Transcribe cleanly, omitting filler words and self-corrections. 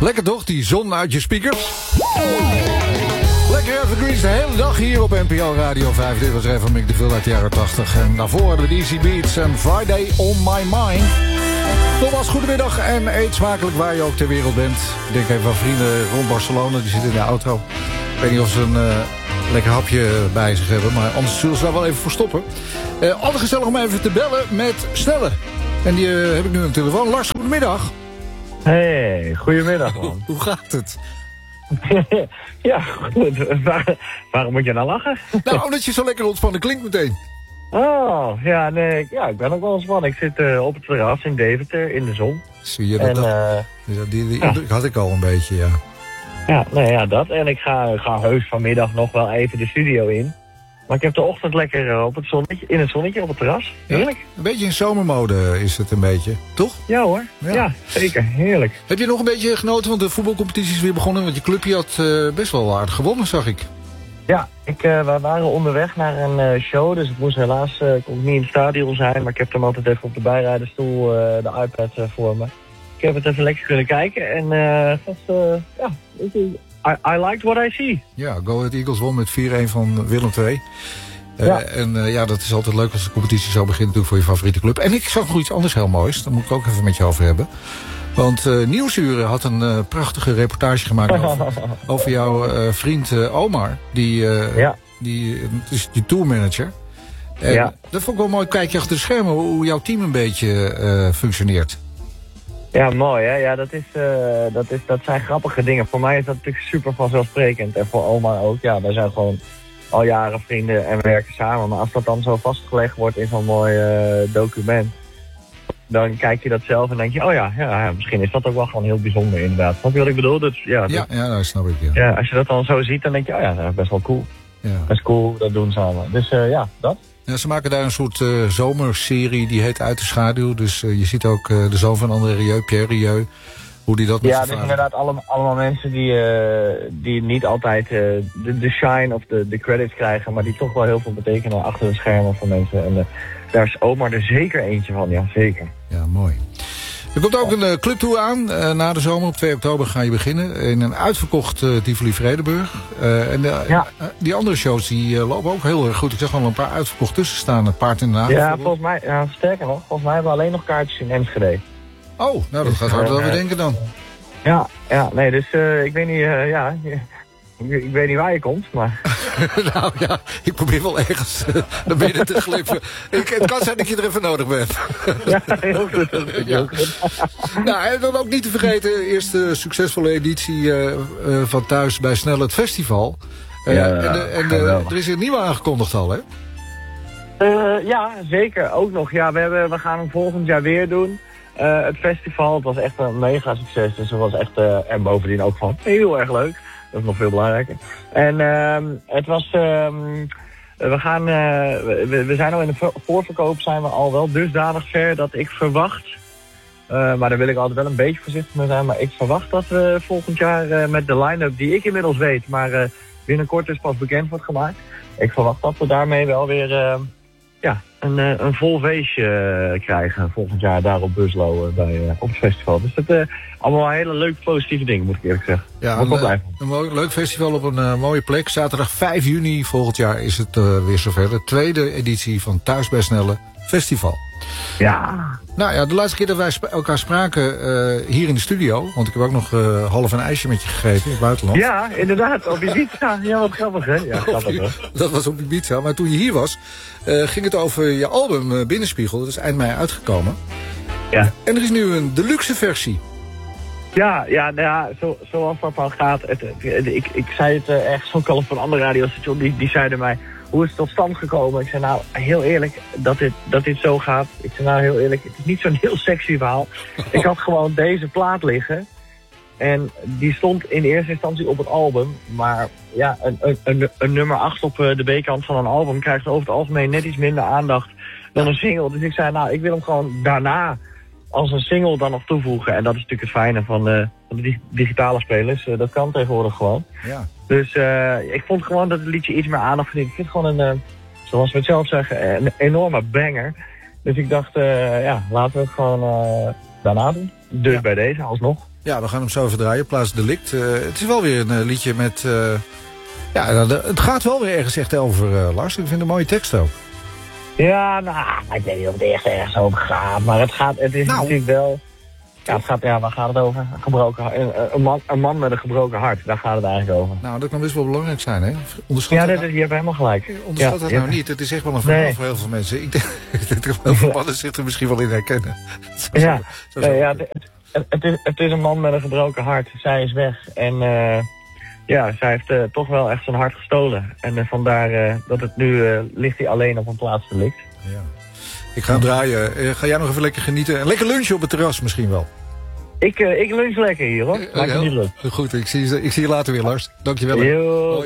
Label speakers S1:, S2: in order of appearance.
S1: Lekker toch, die zon uit je speakers? Lekker evergreens de hele dag hier op NPO Radio 5. Dit was even Mick de Ville uit de jaren 80. En daarvoor hadden we Easy Beats en Friday on My Mind. Nogmaals, goedemiddag en eet smakelijk waar je ook ter wereld bent. Ik denk even aan vrienden rond Barcelona, die zitten in de auto. Ik weet niet of ze een lekker hapje bij zich hebben, maar anders zullen ze daar wel even voor stoppen. Altijd gezellig om even te bellen met Snelle. En die heb ik nu aan de telefoon. Lars, goedemiddag.
S2: Hey, goedemiddag man.
S1: Hoe gaat het?
S2: Ja, goed. Waarom moet je nou lachen?
S1: Nou, omdat je zo lekker ontspannen klinkt meteen.
S2: Oh, ja, nee, ik ben ook wel ontspannen. Ik zit op het terras in Deventer, in de zon.
S1: Zie je dat? Die indruk had ik al een beetje, ja.
S2: Ja, nee, ja, dat. En ik ga heus vanmiddag nog wel even de studio in. Maar ik heb de ochtend lekker op het zonnetje, in het zonnetje op het terras. Heerlijk.
S1: Ja, een beetje in zomermode is het een beetje, toch?
S2: Ja hoor, ja zeker. Heerlijk.
S1: Heb je nog een beetje genoten, want de voetbalcompetitie is weer begonnen. Want je clubje had best wel aardig gewonnen, zag ik.
S2: Ja, we waren onderweg naar een show, dus ik moest helaas kon ik niet in het stadion zijn. Maar ik heb hem altijd even op de bijrijderstoel, de iPad voor me. Ik heb het even lekker kunnen kijken en I liked what I see.
S1: Ja, Go Ahead Eagles won met 4-1 van Willem II. Dat is altijd leuk als de competitie zo begint natuurlijk voor je favoriete club. En ik zag nog iets anders heel moois, daar moet ik ook even met je over hebben. Want Nieuwsuur had een prachtige reportage gemaakt over jouw vriend Omar. Die is je tourmanager. En dat vond ik wel mooi, kijk je achter de schermen hoe jouw team een beetje functioneert.
S2: Ja, mooi hè. Ja, dat zijn grappige dingen. Voor mij is dat natuurlijk super vanzelfsprekend. En voor Omar ook. Ja, wij zijn gewoon al jaren vrienden en werken samen. Maar als dat dan zo vastgelegd wordt in zo'n mooi document, dan kijk je dat zelf en denk je, misschien is dat ook wel gewoon heel bijzonder inderdaad. Snap je wat ik bedoel? Dat
S1: snap ik.
S2: Ja, als je dat dan zo ziet, dan denk je, dat is best wel cool. Ja. Best cool, dat doen samen. Dus dat.
S1: Ja, ze maken daar een soort zomerserie, die heet Uit de Schaduw. Dus je ziet ook de zoon van André Rieu, Pierre Rieu, hoe die dat met zijn
S2: dus
S1: vader...
S2: inderdaad allemaal mensen die niet altijd de shine of de credits krijgen, maar die toch wel heel veel betekenen achter de schermen van mensen. En daar is Omar er zeker eentje van, ja zeker.
S1: Ja, mooi. Er komt ook een clubtour aan. Na de zomer, op 2 oktober ga je beginnen. In een uitverkocht Tivoli Vredenburg. Die andere shows die lopen ook heel erg goed. Ik zag al een paar uitverkocht tussen staan. Het Paard in de Haag.
S2: Ja, volgens mij, sterker nog, volgens mij hebben we alleen nog kaartjes in Enschede.
S1: Oh, nou dat gaat hard wel weer denken dan.
S2: Nee, dus ik weet niet, ik weet niet waar je komt, maar...
S1: Nou ja, ik probeer wel ergens naar binnen te glippen. Het kan zijn dat je er even nodig bent.
S2: Ja, heel goed.
S1: Nou, en dan ook niet te vergeten, de eerste succesvolle editie van Thuis bij Snelle het festival. Er is een nieuwe aangekondigd al, hè?
S2: Ja, zeker. Ook nog. Ja, we gaan hem volgend jaar weer doen. Het festival, het was echt een mega succes. Dus het was echt, en bovendien ook van heel erg leuk. Dat is nog veel belangrijker. En het was... we zijn al in de voorverkoop, zijn we al wel dusdanig ver dat ik verwacht... maar daar wil ik altijd wel een beetje voorzichtig mee zijn. Maar ik verwacht dat we volgend jaar met de line-up die ik inmiddels weet... maar binnenkort dus pas bekend wordt gemaakt. Ik verwacht dat we daarmee wel weer een vol feestje krijgen volgend jaar daar op Buslo op het festival. Dus dat allemaal hele leuke positieve dingen, moet ik eerlijk zeggen.
S1: Ja, een leuk festival op een mooie plek. Zaterdag 5 juni volgend jaar is het weer zover. De tweede editie van Thuis bij Snelle Festival.
S2: Ja.
S1: Nou ja, de laatste keer dat wij elkaar spraken hier in de studio... want ik heb ook nog half een ijsje met je gegeten in het buitenland.
S2: Ja, inderdaad, op Ibiza. Ja, wat grappig, hè? Ja, grappig, hè?
S1: Dat was op Ibiza, maar toen je hier was... ging het over je album Binnenspiegel. Dat is eind mei uitgekomen.
S2: Ja.
S1: En er is nu een deluxe versie.
S2: Zoals dat dan gaat. Ik zei het ergens ook al op een andere radiostation. Die zeiden mij... Hoe is het tot stand gekomen? Ik zei nou, heel eerlijk, dat dit zo gaat. Ik zei nou, heel eerlijk, het is niet zo'n heel sexy verhaal. Ik had gewoon deze plaat liggen. En die stond in eerste instantie op het album. Maar ja, een nummer 8 op de B-kant van een album krijgt over het algemeen net iets minder aandacht dan een single. Dus ik zei nou, ik wil hem gewoon daarna als een single dan nog toevoegen. En dat is natuurlijk het fijne van de digitale spelers. Dat kan tegenwoordig gewoon. Ja. Dus ik vond gewoon dat het liedje iets meer aandacht verdient. Ik vind het gewoon zoals we het zelf zeggen, een enorme banger. Dus ik dacht, laten we het gewoon daarna doen. Dus bij deze alsnog.
S1: Ja, we gaan hem zo even draaien. Plaats Delict. Het is wel weer een liedje met... het gaat wel weer ergens echt over, Lars. Ik vind het een mooie tekst ook.
S2: Ja, ik weet niet of het echt ergens over gaat. Maar het is natuurlijk wel... Ja, waar gaat het over? Een man met een gebroken hart. Daar gaat het eigenlijk over.
S1: Nou, dat kan best wel belangrijk zijn, hè? Onderschat
S2: je hebt helemaal gelijk.
S1: Onderschat dat nou niet. Het is echt wel een verhaal voor heel veel mensen. Ik denk dat heel veel mannen zich er misschien wel in herkennen.
S2: Het is een man met een gebroken hart. Zij is weg. En zij heeft toch wel echt zijn hart gestolen. En vandaar dat het nu ligt hij alleen op een plaats Delict.
S1: Ja. Ik ga hem draaien. Ga jij nog even lekker genieten? En lekker lunchen op het terras misschien wel.
S2: Ik lunch lekker hier, hoor. Maak je niet leuk.
S1: Goed, ik zie je later weer, Lars. Dankjewel.
S2: Yo.